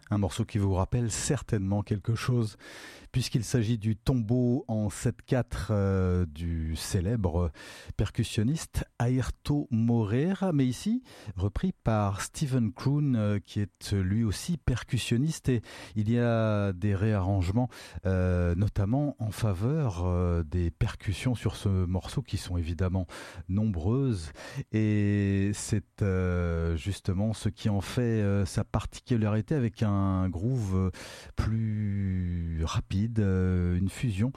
Un morceau qui vous rappelle certainement quelque chose, puisqu'il s'agit du tombeau en 7/4 du célèbre percussionniste Airto Moreira, mais ici repris par Stephen Kroon, qui est lui aussi percussionniste, et il y a des réarrangements, notamment en faveur des percussions sur ce morceau, qui sont évidemment nombreuses, et c'est justement ce qui en fait sa particularité, avec un groove plus rapide, une fusion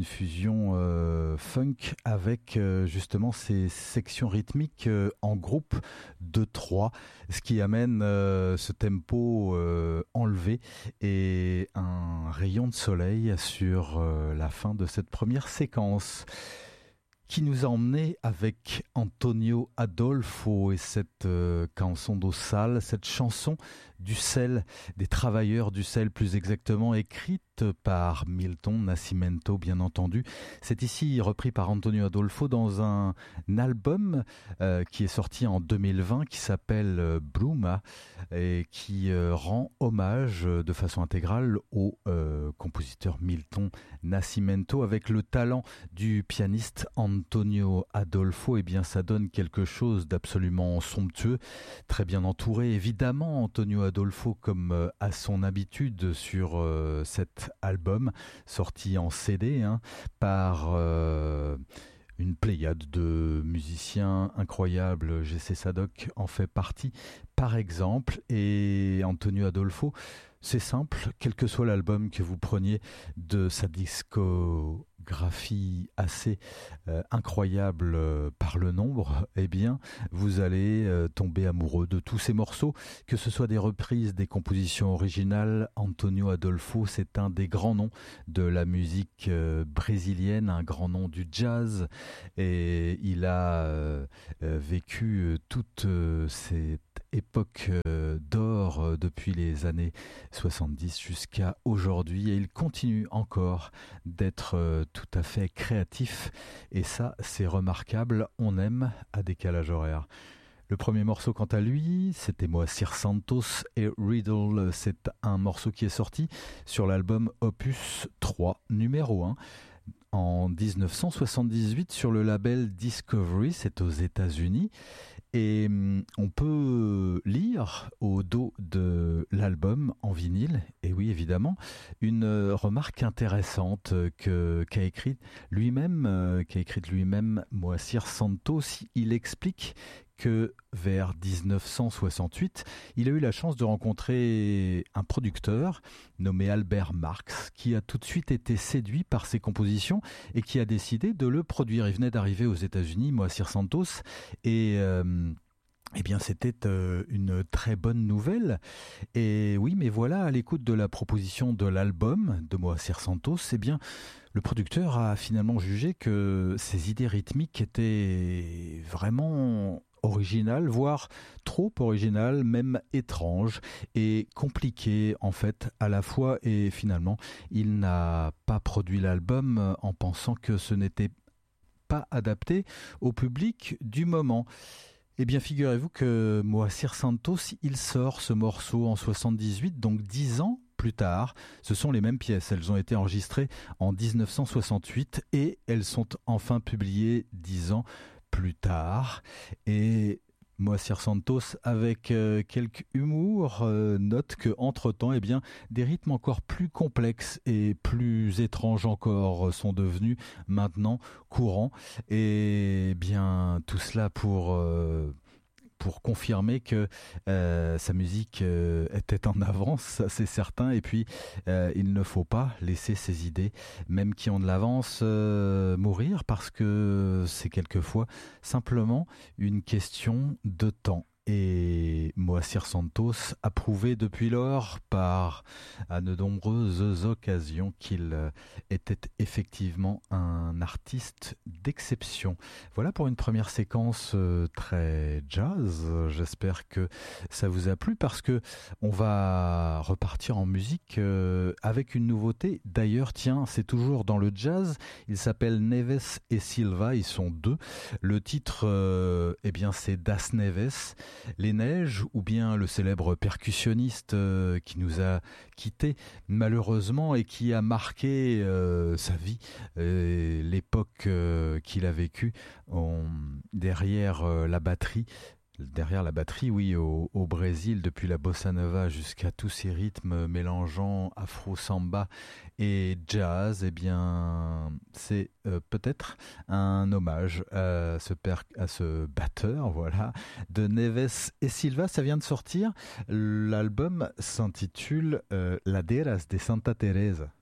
funk avec justement ces sections rythmiques en groupe de 3, ce qui amène ce tempo enlevé et un rayon de soleil sur la fin de cette première séquence, qui nous a emmené avec Antonio Adolfo et cette canson do sal, cette chanson du sel, des travailleurs du sel plus exactement, écrite par Milton Nascimento bien entendu. C'est ici repris par Antonio Adolfo dans un album qui est sorti en 2020, qui s'appelle Bruma, et qui rend hommage de façon intégrale au compositeur Milton Nascimento. Avec le talent du pianiste Antonio Adolfo, eh bien ça donne quelque chose d'absolument somptueux, très bien entouré évidemment. Antonio Adolfo, comme à son habitude sur cet album sorti en CD par une pléiade de musiciens incroyables. G.C. Sadoc en fait partie par exemple, et Antonio Adolfo, c'est simple, quel que soit l'album que vous preniez de sa discographie assez incroyable par le nombre, eh bien vous allez tomber amoureux de tous ces morceaux, que ce soit des reprises, des compositions originales. Antonio Adolfo, c'est un des grands noms de la musique brésilienne, un grand nom du jazz, et il a vécu toute cette époque d'or depuis les années 70 jusqu'à aujourd'hui, et il continue encore d'être tout à fait créatif, et ça c'est remarquable, on aime à décalage horaire. Le premier morceau, quant à lui, c'était Moacir Santos et Riddle. C'est un morceau qui est sorti sur l'album Opus 3 numéro 1 en 1978 sur le label Discovery, c'est aux États-Unis. Et on peut lire au dos de l'album en vinyle, et oui évidemment, une remarque intéressante qu'a écrite lui-même Moacir Santos. Il explique que vers 1968, il a eu la chance de rencontrer un producteur nommé Albert Marx, qui a tout de suite été séduit par ses compositions et qui a décidé de le produire. Il venait d'arriver aux États-Unis, Moacir Santos, et eh bien, c'était une très bonne nouvelle. Et oui, mais voilà, à l'écoute de la proposition de l'album de Moacir Santos, eh bien, le producteur a finalement jugé que ses idées rythmiques étaient vraiment originales, voire trop originales, même étranges et compliquées en fait à la fois. Et finalement, il n'a pas produit l'album en pensant que ce n'était pas adapté au public du moment. Eh bien, figurez-vous que Moacir Santos, il sort ce morceau en 78, donc 10 ans plus tard. Ce sont les mêmes pièces, elles ont été enregistrées en 1968 et elles sont enfin publiées 10 ans plus tard. Et Moacir Santos, avec quelques humour, note que entre-temps, eh bien, des rythmes encore plus complexes et plus étranges encore sont devenus maintenant courants. Et bien, tout cela pour confirmer que sa musique était en avance, ça c'est certain. Et puis il ne faut pas laisser ses idées, même qui ont de l'avance, mourir, parce que c'est quelquefois simplement une question de temps. Et Moacir Santos a prouvé depuis lors par à de nombreuses occasions qu'il était effectivement un artiste d'exception. Voilà pour une première séquence très jazz. J'espère que ça vous a plu, parce que on va repartir en musique avec une nouveauté. D'ailleurs, tiens, c'est toujours dans le jazz. Il s'appelle Neves et Silva. Ils sont deux. Le titre, eh bien, c'est Das Neves. Les Neiges, ou bien le célèbre percussionniste qui nous a quittés malheureusement et qui a marqué sa vie, l'époque qu'il a vécue derrière la batterie. Derrière la batterie, oui, au Brésil, depuis la bossa nova jusqu'à tous ces rythmes mélangeant afro-samba et jazz, eh bien, c'est peut-être un hommage à ce batteur, voilà, de Neves et Silva. Ça vient de sortir. L'album s'intitule Laderas de Santa Teresa.